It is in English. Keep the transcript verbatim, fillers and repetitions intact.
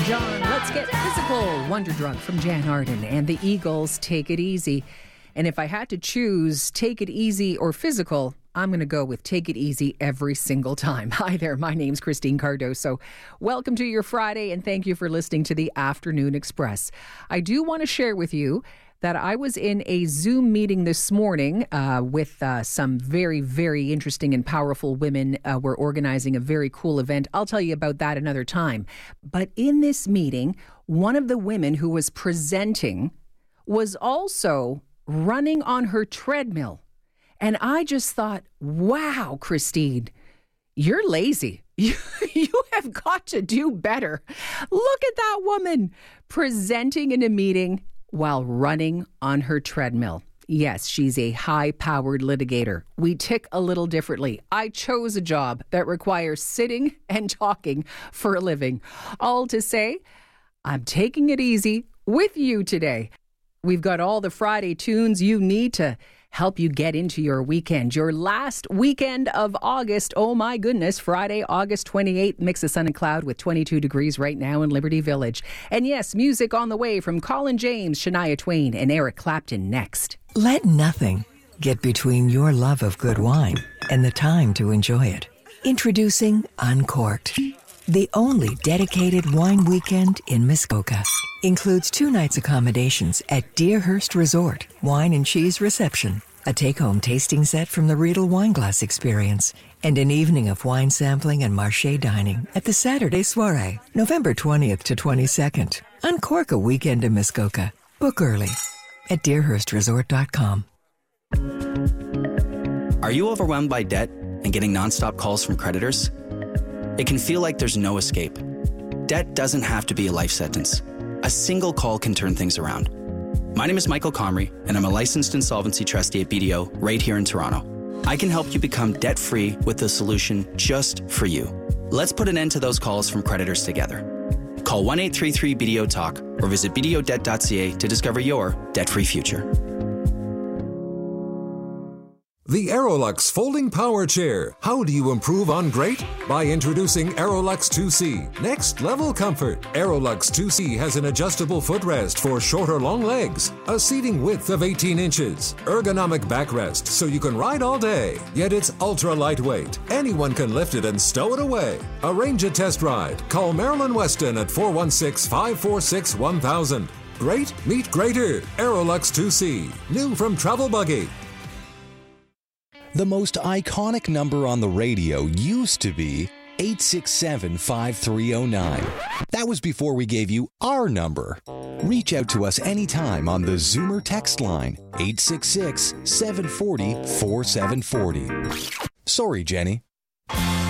John, Let's Get Physical, Wonder Drug from Jan Arden, and the Eagles, Take It Easy. And if I had to choose Take It Easy or Physical, I'm going to go with Take It Easy every single time. Hi there, my name's Christine Cardoso. Welcome to your Friday, and thank you for listening to the Afternoon Express. I do want to share with you that I was in a Zoom meeting this morning uh, with uh, some very, very interesting and powerful women. Uh, we're organizing a very cool event. I'll tell you about that another time. But in this meeting, one of the women who was presenting was also running on her treadmill. And I just thought, wow, Christine, you're lazy. You, you have got to do better. Look at that woman presenting in a meeting while running on her treadmill. Yes, she's a high-powered litigator. We tick a little differently. I chose a job that requires sitting and talking for a living. All to say, I'm taking it easy with you today. We've got all the Friday tunes you need to help you get into your weekend. Your last weekend of August. Oh my goodness. Friday, August twenty-eighth. Mix of sun and cloud with twenty-two degrees right now in Liberty Village. And yes, music on the way from Colin James, Shania Twain, and Eric Clapton next. Let nothing get between your love of good wine and the time to enjoy it. Introducing Uncorked, the only dedicated wine weekend in Muskoka. Includes two nights accommodations at Deerhurst Resort, wine and cheese reception, a take-home tasting set from the Riedel Wineglass Experience, and an evening of wine sampling and marché dining at the Saturday Soiree, November twentieth to twenty-second. Uncork a weekend in Muskoka. Book early at deerhurst resort dot com. Are you overwhelmed by debt and getting nonstop calls from creditors? It can feel like there's no escape. Debt doesn't have to be a life sentence. A single call can turn things around. My name is Michael Comrie, and I'm a licensed insolvency trustee at B D O right here in Toronto. I can help you become debt-free with a solution just for you. Let's put an end to those calls from creditors together. Call one eight three three B D O talk or visit b d o debt dot c a to discover your debt-free future. The Aerolux Folding Power Chair. How do you improve on great? By introducing Aerolux two C. Next level comfort. Aerolux two C has an adjustable footrest for short or long legs, a seating width of eighteen inches, ergonomic backrest so you can ride all day, yet it's ultra lightweight. Anyone can lift it and stow it away. Arrange a test ride. Call Marilyn Weston at four one six, five four six, one thousand. Great meet greater. Aerolux two C. New from Travel Buggy. The most iconic number on the radio used to be eight six seven, five three zero nine. That was before we gave you our number. Reach out to us anytime on the Zoomer text line, eight six six, seven four zero, four seven four zero. Sorry, Jenny.